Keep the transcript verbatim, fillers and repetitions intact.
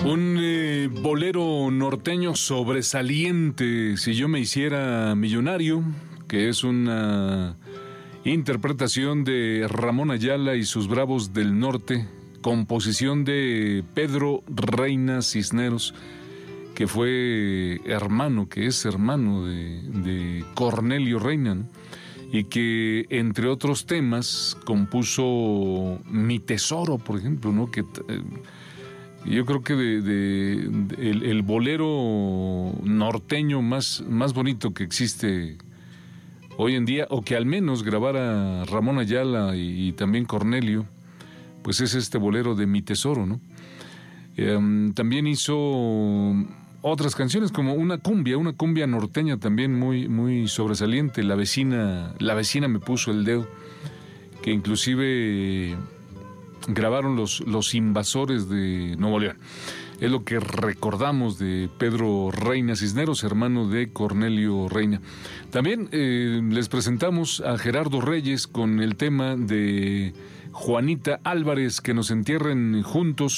Un eh, bolero norteño sobresaliente, Si yo me hiciera millonario, que es una interpretación de Ramón Ayala y sus Bravos del Norte, composición de Pedro Reina Cisneros, que fue hermano, que es hermano de, de Cornelio Reina, ¿no? Y que, entre otros temas, compuso Mi Tesoro, por ejemplo, ¿no? Que eh, yo creo que de, de, de el, el bolero norteño más, más bonito que existe hoy en día, o que al menos grabara Ramón Ayala y, y también Cornelio, pues es este bolero de Mi Tesoro, ¿no? Eh, también hizo otras canciones como una cumbia, una cumbia norteña también muy, muy sobresaliente, La vecina, La vecina me puso el dedo, que inclusive grabaron los, los Invasores de Nuevo León. Es lo que recordamos de Pedro Reina Cisneros, hermano de Cornelio Reina. También eh, les presentamos a Gerardo Reyes con el tema de Juanita Álvarez, Que nos entierren juntos.